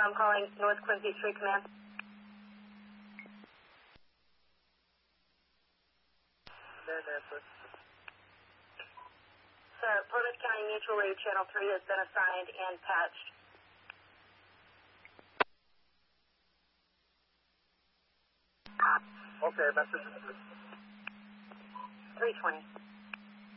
I'm calling North Quincy Street Command. Sir, Plymouth County Mutual Aid Channel 3 has been assigned and patched. Okay, message. 320.